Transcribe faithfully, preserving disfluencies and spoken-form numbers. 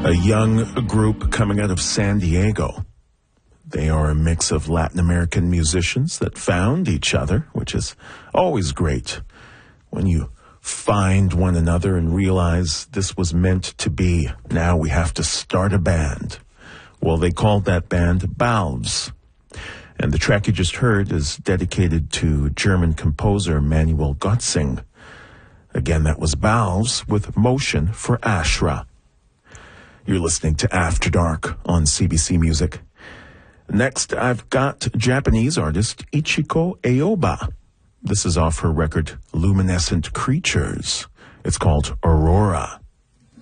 a young group coming out of San Diego. They are a mix of Latin American musicians that found each other, which is always great when you find one another and realize this was meant to be. Now we have to start a band. Well, they called that band Balves. And the track you just heard is dedicated to German composer Manuel Gottsing. Again, that was Balves with Motion for Ashra. You're listening to After Dark on C B C Music. Next, I've got Japanese artist Ichiko Aoba. This is off her record Luminescent Creatures. It's called Aurora.